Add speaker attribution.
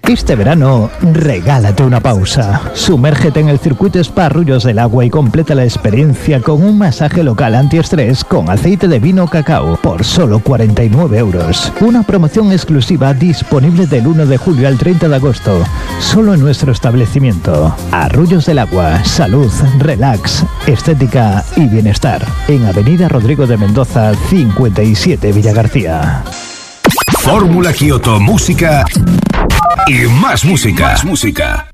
Speaker 1: Este verano, regálate una pausa. Sumérgete en el circuito Spa Arroyos del Agua y completa la experiencia con un masaje local antiestrés con aceite de vino cacao por solo 49 euros. Una promoción exclusiva disponible del 1 de julio al 30 de agosto. Solo en nuestro establecimiento. Arroyos del Agua. Salud, relax, estética y bienestar. En Avenida Rodrigo de Mendoza, 57 Villagarcía.
Speaker 2: Fórmula Kioto Música y más música.